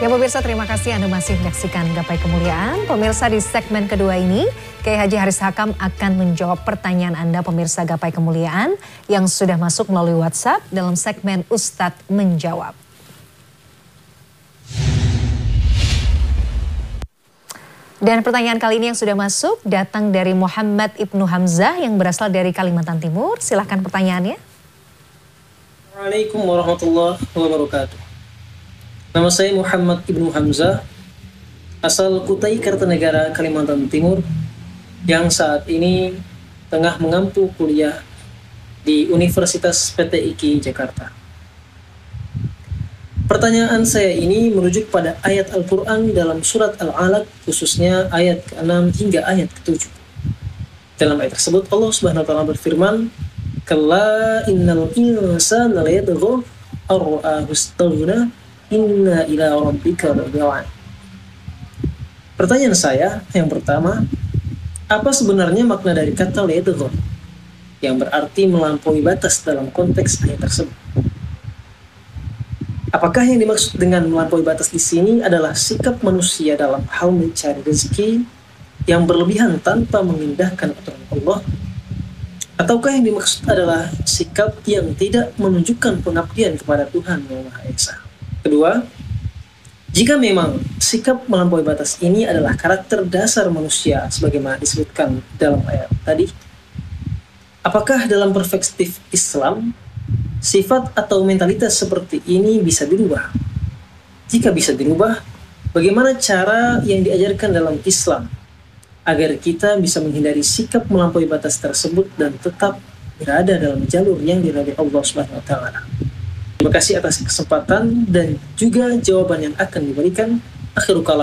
Ya pemirsa, terima kasih Anda masih menyaksikan Gapai Kemuliaan. Pemirsa, di segmen kedua ini, Kiai Haji Haris Hakam akan menjawab pertanyaan Anda pemirsa Gapai Kemuliaan yang sudah masuk melalui WhatsApp dalam segmen Ustadz Menjawab. Dan pertanyaan kali ini yang sudah masuk datang dari Muhammad Ibnu Hamzah yang berasal dari Kalimantan Timur. Silahkan pertanyaannya. Waalaikumsalam warahmatullahi wabarakatuh. Nama saya Muhammad Ibnu Hamzah, asal Kutai Kartanegara, Kalimantan Timur, yang saat ini tengah mengampu kuliah di Universitas PTIQ Jakarta. Pertanyaan saya ini merujuk pada ayat Al-Quran dalam surat Al-Alaq, khususnya ayat ke-6 hingga ayat ke-7. Dalam ayat tersebut Allah Subhanahu wa taala berfirman, "Kalla innal insana layatgha ar-ra'ahu istaghna inna ila rabbika raji'un." Pertanyaan saya yang pertama, apa sebenarnya makna dari kata layatgha yang berarti melampaui batas dalam konteks ayat tersebut? Apakah yang dimaksud dengan melampaui batas di sini adalah sikap manusia dalam hal mencari rezeki yang berlebihan tanpa mengindahkan aturan Allah? Ataukah yang dimaksud adalah sikap yang tidak menunjukkan pengabdian kepada Tuhan Yang Maha Esa? Kedua, jika memang sikap melampaui batas ini adalah karakter dasar manusia sebagaimana disebutkan dalam ayat tadi, apakah dalam perspektif Islam sifat atau mentalitas seperti ini bisa dirubah? Jika bisa dirubah, bagaimana cara yang diajarkan dalam Islam agar kita bisa menghindari sikap melampaui batas tersebut dan tetap berada dalam jalur yang diridhai Allah Subhanahu wa taala? Terima kasih atas kesempatan dan juga jawaban yang akan diberikan. Akhirul kalam.